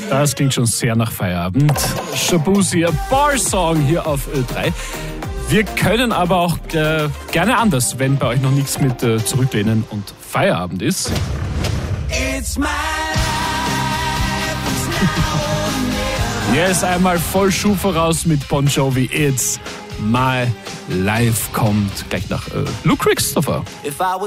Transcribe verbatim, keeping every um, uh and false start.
Das klingt schon sehr nach Feierabend. Shaboozey, a Bar Song hier auf Ö drei. Wir können aber auch äh, gerne anders, wenn bei euch noch nichts mit äh, Zurücklehnen und Feierabend ist. It's my Yes, einmal voll Schuh voraus mit Bon Jovi. It's my life kommt gleich nach äh, Luke Christopher.